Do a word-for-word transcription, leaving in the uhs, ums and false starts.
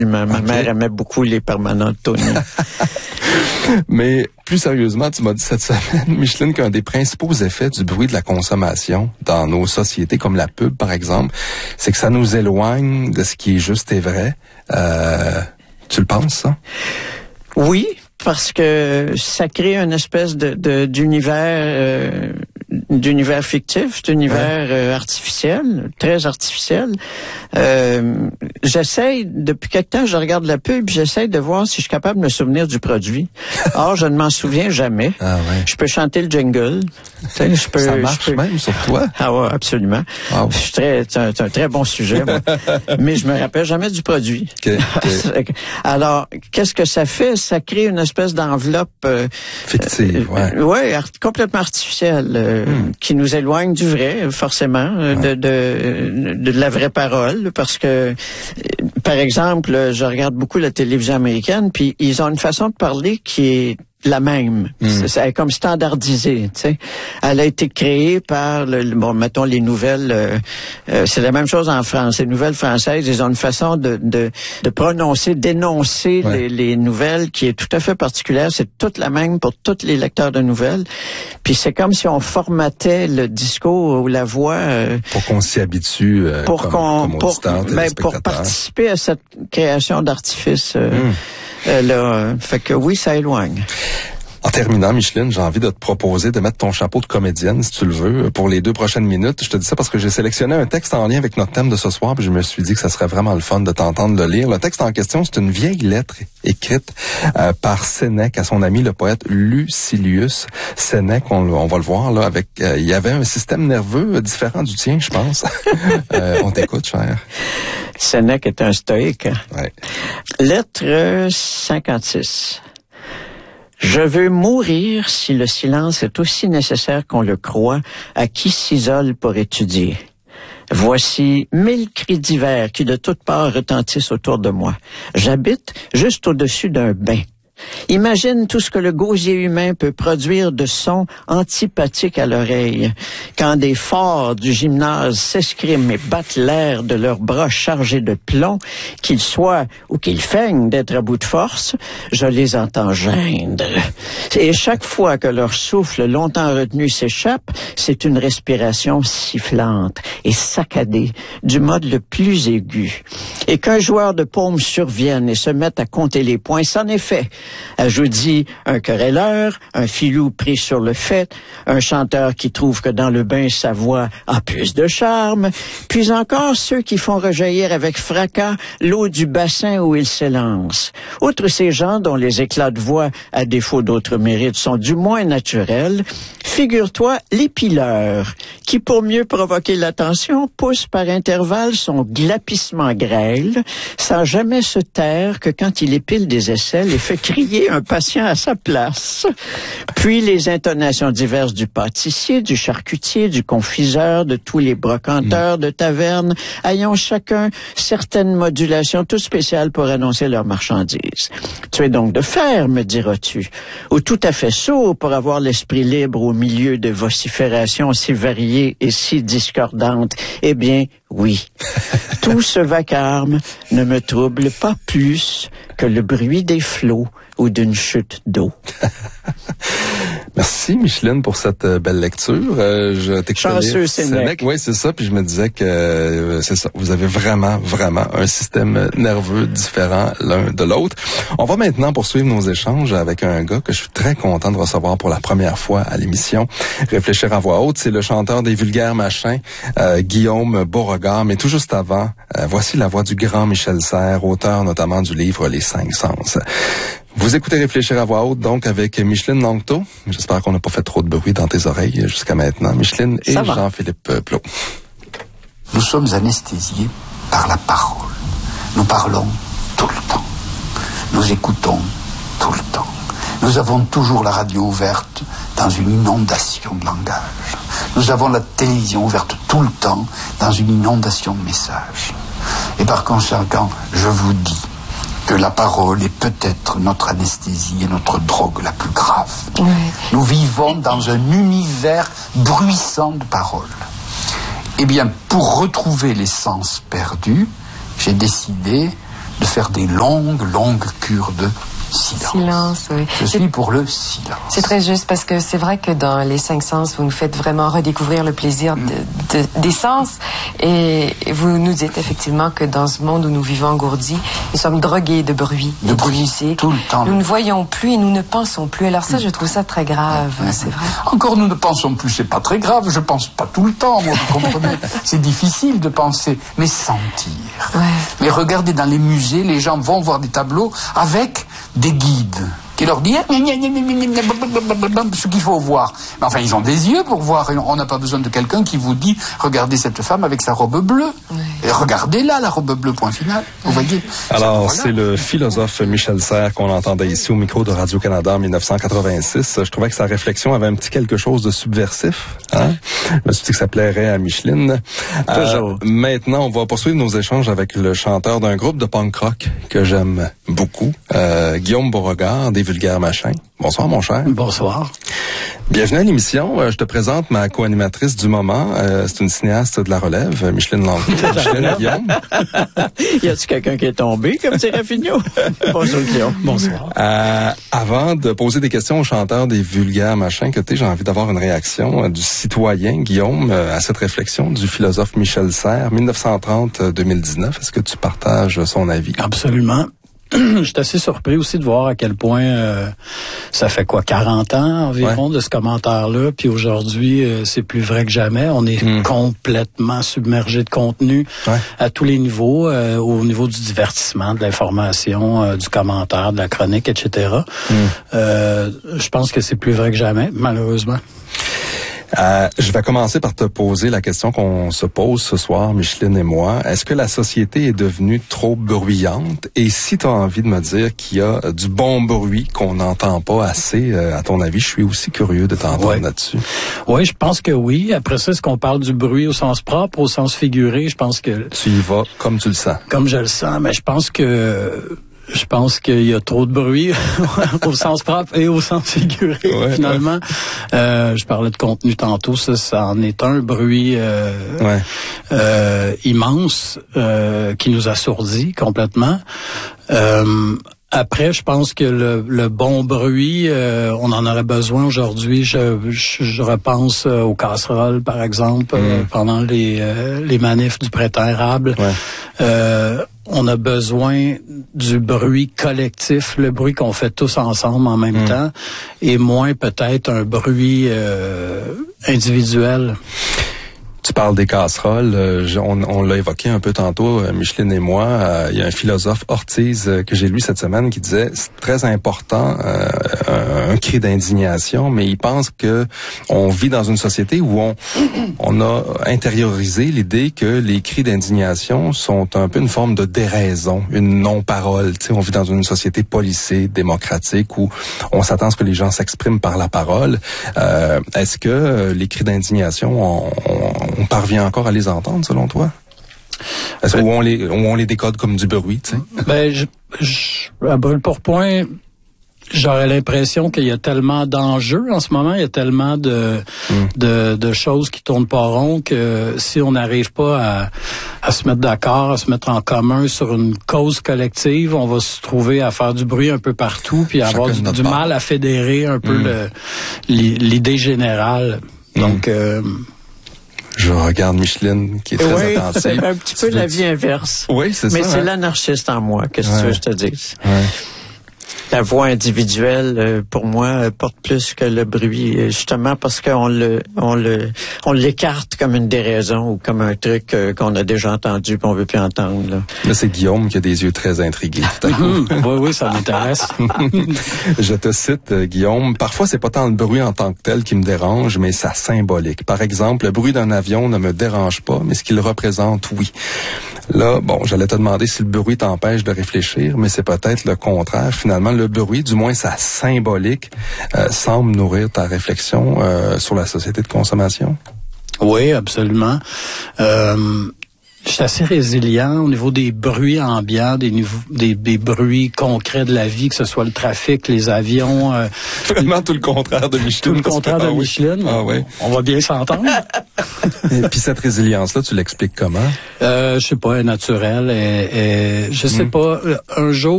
Ma, ma okay. mère aimait beaucoup les permanents de Tony. Mais plus sérieusement, tu m'as dit cette semaine, Micheline, qu'un des principaux effets du bruit de la consommation dans nos sociétés, comme la pub par exemple, c'est que ça nous éloigne de ce qui est juste et vrai. Euh, tu le penses, ça? Oui, parce que ça crée une espèce de, de d'univers euh, d'univers fictif, d'univers ouais. euh, artificiel, très artificiel. Euh, j'essaye, depuis quelque temps, je regarde la pub, j'essaye de voir si je suis capable de me souvenir du produit. Or, je ne m'en souviens jamais. Ah ouais. Je peux chanter le jingle. Je peux, ça marche je peux... même sur toi? Ah ouais, absolument. Wow. Je suis très, c'est un, c'est un très bon sujet, moi. Mais je me rappelle jamais du produit. Okay, okay. Alors, qu'est-ce que ça fait? Ça crée une espèce d'enveloppe euh, fictive, euh, ouais. Ouais, art- complètement artificielle, euh, hmm. qui nous éloigne du vrai, forcément, ouais. de, de, de la vraie parole, parce que, par exemple, je regarde beaucoup la télévision américaine, puis ils ont une façon de parler qui est la même. Mm. C'est, c'est comme standardisé, tu sais. Elle a été créée par, le, bon, mettons les nouvelles, euh, euh, c'est la même chose en France. Les nouvelles françaises, ils ont une façon de, de, de prononcer, d'énoncer ouais. les, les nouvelles qui est tout à fait particulière. C'est toute la même pour tous les lecteurs de nouvelles. Puis c'est comme si on formatait le discours ou la voix. Euh, pour qu'on s'y habitue, euh, pour comme, qu'on, comme pour, ben, pour participer à cette création d'artifice. Euh, mm. Euh, là, fait que oui, ça éloigne. En terminant, Micheline, j'ai envie de te proposer de mettre ton chapeau de comédienne, si tu le veux, pour les deux prochaines minutes. Je te dis ça parce que j'ai sélectionné un texte en lien avec notre thème de ce soir, puis je me suis dit que ça serait vraiment le fun de t'entendre le lire. Le texte en question, c'est une vieille lettre écrite euh, par Sénèque à son ami le poète Lucilius. Sénèque, on, on va le voir là, avec, euh, il y avait un système nerveux différent du tien, je pense. euh, on t'écoute, cher. Sénèque est un stoïque. Ouais. Lettre cinquante-six. Je veux mourir si le silence est aussi nécessaire qu'on le croit à qui s'isole pour étudier. Voici mille cris divers qui de toutes parts retentissent autour de moi. J'habite juste au-dessus d'un bain. Imagine tout ce que le gosier humain peut produire de sons antipathiques à l'oreille. Quand des forts du gymnase s'escriment et battent l'air de leurs bras chargés de plomb, qu'ils soient ou qu'ils feignent d'être à bout de force, je les entends geindre. Et chaque fois que leur souffle longtemps retenu s'échappe, c'est une respiration sifflante et saccadée du mode le plus aigu. Et qu'un joueur de paume survienne et se mette à compter les points, c'en est fait. Ajoudi un querelleur, un filou pris sur le fait, un chanteur qui trouve que dans le bain sa voix a plus de charme, puis encore ceux qui font rejaillir avec fracas l'eau du bassin où ils s'élancent. Outre ces gens dont les éclats de voix, à défaut d'autres mérites, sont du moins naturels, figure-toi l'épileur, qui pour mieux provoquer l'attention pousse par intervalles son glapissement grêle, sans jamais se taire que quand il épile des aisselles et fait crier un patient à sa place. Puis les intonations diverses du pâtissier, du charcutier, du confiseur, de tous les brocanteurs mmh. de taverne, ayant chacun certaines modulations toutes spéciales pour annoncer leurs marchandises. Tu es donc de fer, me diras-tu, ou tout à fait sourd pour avoir l'esprit libre au milieu de vociférations si variées et si discordantes. Eh bien, oui. Tout ce vacarme ne me trouble pas plus que le bruit des flots ou d'une chute d'eau. Merci Micheline pour cette euh, belle lecture. Euh, je Chanceux Sénèque. Oui, c'est ça. Puis je me disais que euh, c'est ça. Vous avez vraiment, vraiment un système nerveux différent l'un de l'autre. On va maintenant poursuivre nos échanges avec un gars que je suis très content de recevoir pour la première fois à l'émission. Réfléchir à voix haute, c'est le chanteur des vulgaires machins, euh, Guillaume Beauregard. Mais tout juste avant, euh, voici la voix du grand Michel Serres, auteur notamment du livre Les Cinq Sens. Vous écoutez Réfléchir à voix haute, donc, avec Micheline Langto. J'espère qu'on n'a pas fait trop de bruit dans tes oreilles jusqu'à maintenant. Micheline et Jean-Philippe Plot. Nous sommes anesthésiés par la parole. Nous parlons tout le temps. Nous écoutons tout le temps. Nous avons toujours la radio ouverte dans une inondation de langage. Nous avons la télévision ouverte tout le temps dans une inondation de messages. Et par conséquent, je vous dis que la parole est peut-être notre anesthésie et notre drogue la plus grave. Ouais. Nous vivons dans un univers bruissant de paroles. Eh bien, pour retrouver les sens perdus, j'ai décidé de faire des longues, longues cures de silence. Silence, oui. Je suis pour le silence. C'est très juste parce que c'est vrai que dans les cinq sens, vous nous faites vraiment redécouvrir le plaisir de, de, des sens et vous nous dites effectivement que dans ce monde où nous vivons engourdis, nous sommes drogués de bruit, de, de musique. Tout le temps. Nous ne voyons plus et nous ne pensons plus. Alors ça, je trouve ça très grave, ouais. c'est vrai. Encore nous ne pensons plus, c'est pas très grave, je pense pas tout le temps, moi, vous comprenez. C'est difficile de penser, mais sentir. Ouais. Mais regardez dans les musées, les gens vont voir des tableaux avec des guides qui leur disent ce qu'il faut voir. Mais enfin, ils ont des yeux pour voir. On n'a pas besoin de quelqu'un qui vous dit regardez cette femme avec sa robe bleue. Oui. Et regardez-la, la robe bleue, point final. Vous voyez. Alors, voilà. C'est le philosophe Michel Serres qu'on entendait ici au micro de Radio-Canada en dix-neuf cent quatre-vingt-six. Je trouvais que sa réflexion avait un petit quelque chose de subversif. Hein? Je me suis dit que ça plairait à Micheline. Toujours. Euh, maintenant, on va poursuivre nos échanges avec le chanteur d'un groupe de punk rock que j'aime beaucoup, euh, Guillaume Beauregard, des Vulgaires Machins. Bonsoir, mon cher. Bonsoir. Bienvenue à l'émission. Euh, je te présente ma co-animatrice du moment. Euh, c'est une cinéaste de la relève, Micheline Landry. Micheline Guillaume. Y a-t-il quelqu'un qui est tombé, comme dirait Fignot? Bonjour, Guillaume. Bonsoir. Euh, avant de poser des questions au chanteur des Vulgaires Machins, que t'es, j'ai envie d'avoir une réaction euh, du citoyen Guillaume euh, à cette réflexion du philosophe Michel Serres, dix-neuf cent trente à deux mille dix-neuf. Est-ce que tu partages son avis? Absolument. Je suis assez surpris aussi de voir à quel point euh, ça fait quoi, quarante ans environ ouais. de ce commentaire-là, puis aujourd'hui, euh, c'est plus vrai que jamais. On est mmh. complètement submergé de contenu ouais. à tous les niveaux, euh, au niveau du divertissement, de l'information, euh, du commentaire, de la chronique, et cetera. Mmh. Euh, je pense que c'est plus vrai que jamais, malheureusement. Euh, je vais commencer par te poser la question qu'on se pose ce soir, Micheline et moi. Est-ce que la société est devenue trop bruyante? Et si tu as envie de me dire qu'il y a du bon bruit qu'on n'entend pas assez, euh, à ton avis, je suis aussi curieux de t'entendre ouais. là-dessus. Oui, je pense que oui. Après ça, est-ce qu'on parle du bruit au sens propre, au sens figuré? Je pense que... Tu y vas comme tu le sens. Comme je le sens, mais je pense que... Je pense qu'il y a trop de bruit au sens propre et au sens figuré, ouais, finalement. Ouais. Euh, je parlais de contenu tantôt, ça, ça en est un bruit euh, ouais. euh, immense euh, qui nous assourdit complètement. Euh, Après, je pense que le, le bon bruit, euh, on en aurait besoin aujourd'hui. Je, je, je repense euh, aux casseroles, par exemple, mmh. euh, pendant les, euh, les manifs du printemps érable. Ouais. Euh, on a besoin du bruit collectif, le bruit qu'on fait tous ensemble en même mmh. temps, et moins peut-être un bruit euh, individuel. Tu parles des casseroles, euh, on, on l'a évoqué un peu tantôt, euh, Micheline et moi. Euh, il y a un philosophe, Ortiz, euh, que j'ai lu cette semaine, qui disait c'est très important, euh, un, un cri d'indignation, mais il pense que on vit dans une société où on, on a intériorisé l'idée que les cris d'indignation sont un peu une forme de déraison, une non-parole. Tu sais, on vit dans une société policée, démocratique, où on s'attend à ce que les gens s'expriment par la parole. Euh, est-ce que les cris d'indignation, on, on on parvient encore à les entendre, selon toi? Est-ce ben, où on les, où on les décode comme du bruit, tu sais? Ben, je, je, à brûle pour point, j'aurais l'impression qu'il y a tellement d'enjeux en ce moment, il y a tellement de, mm. de, de choses qui tournent pas rond que si on n'arrive pas à, à se mettre d'accord, à se mettre en commun sur une cause collective, on va se trouver à faire du bruit un peu partout, puis à avoir du, du mal à fédérer un peu mm. le, l'idée générale. Mm. Donc, euh, je regarde Micheline qui est très oui, attentive. C'est un petit peu la vie inverse. Oui, c'est ça. Mais c'est hein? l'anarchiste en moi, qu'est-ce que ouais. tu veux que je te dise? Ouais. La voix individuelle, euh, pour moi, euh, porte plus que le bruit, euh, justement parce qu'on le, on le, on l'écarte comme une déraison ou comme un truc euh, qu'on a déjà entendu qu'on veut plus entendre. Là, là c'est Guillaume qui a des yeux très intrigués. oui, oui, ça m'intéresse. Je te cite, euh, Guillaume. Parfois, c'est pas tant le bruit en tant que tel qui me dérange, mais sa symbolique. Par exemple, le bruit d'un avion ne me dérange pas, mais ce qu'il représente, oui. Là, bon, j'allais te demander si le bruit t'empêche de réfléchir, mais c'est peut-être le contraire. Finalement, le bruit, du moins sa symbolique, euh, semble nourrir ta réflexion euh, sur la société de consommation. Oui, absolument. Euh, Je suis assez résilient au niveau des bruits ambiants, des, des, des bruits concrets de la vie, que ce soit le trafic, les avions. Euh, Vraiment tout le contraire de Micheline. Tout le contraire que, de ah, Micheline. Ah, on, oui. on va bien s'entendre. Et puis cette résilience-là, tu l'expliques comment? Euh, je sais pas, elle est naturelle. Et, et, je sais mmh. pas, un jour,